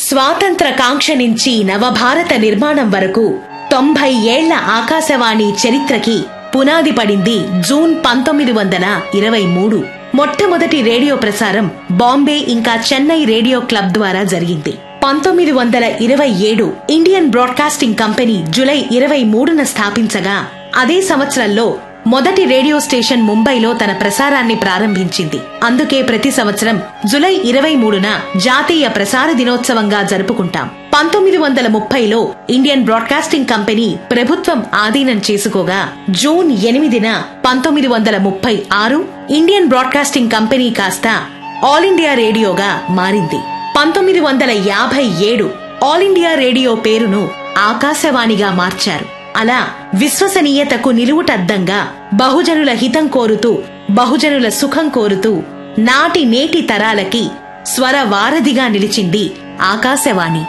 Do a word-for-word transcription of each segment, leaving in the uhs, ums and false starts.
స్వాతంత్ర కాంక్ష నుంచి నవభారత నిర్మాణం వరకు తొంభై ఏళ్ల ఆకాశవాణి చరిత్రకి పునాది పడింది జూన్ పంతొమ్మిది వందల ఇరవై మూడు. మొట్టమొదటి రేడియో ప్రసారం బాంబే ఇంకా చెన్నై రేడియో క్లబ్ ద్వారా జరిగింది. పంతొమ్మిది వందల ఇరవై ఏడు ఇండియన్ బ్రాడ్కాస్టింగ్ కంపెనీ జులై ఇరవై మూడున స్థాపించగా అదే సంవత్సరంలో మొదటి రేడియో స్టేషన్ ముంబైలో తన ప్రసారాన్ని ప్రారంభించింది. అందుకే ప్రతి సంవత్సరం జులై ఇరవై మూడున జాతీయ ప్రసార దినోత్సవంగా జరుపుకుంటాం. పంతొమ్మిది వందల ముప్పైలో ఇండియన్ బ్రాడ్కాస్టింగ్ కంపెనీ ప్రభుత్వం ఆధీనం చేసుకోగా జూన్ ఎనిమిదిన పంతొమ్మిది వందల ముప్పై ఆరు ఇండియన్ బ్రాడ్కాస్టింగ్ కంపెనీ కాస్త ఆల్ ఇండియా రేడియోగా మారింది. పంతొమ్మిది వందల యాభై ఏడు ఆల్ ఇండియా రేడియో పేరును ఆకాశవాణిగా మార్చారు. అలా విశ్వసనీయతకు నిలువుటద్దంగా బహుజనుల హితం కోరుతూ బహుజనుల సుఖం కోరుతూ నాటి నేటి తరాలకి స్వర వారధిగా నిలిచింది ఆకాశవాణి.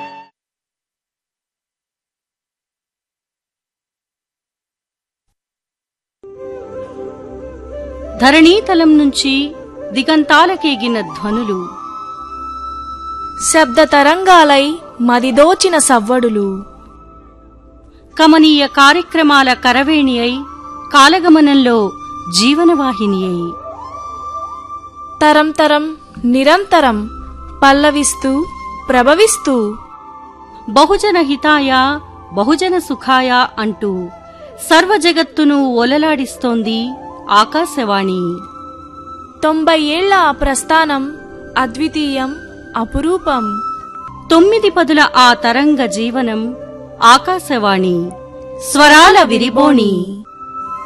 ధరణీతలం నుంచి దిగంతాలకేగిన ధ్వనులు, శబ్ద తరంగాలై మదిదోచిన సవ్వడులు, కమనీయ కార్యక్రమాల కరవేణి అయి కాలగమనంలో జీవనవాహిని అయి తరం తరం నిరంతరం పల్లవిస్తూ ప్రభవిస్తూ బహుజన హితాయ బహుజన సుఖాయ అంటూ సర్వజగత్తును ఓలలాడిస్తోంది ఆకాశవాణి. తొంభై ఏళ్ల ఆ ప్రస్థానం అద్వితీయం, అపురూపం. తొమ్మిది పదుల ఆ తరంగ జీవనం ఆకాశవాణి, స్వరాల విరిబోణి.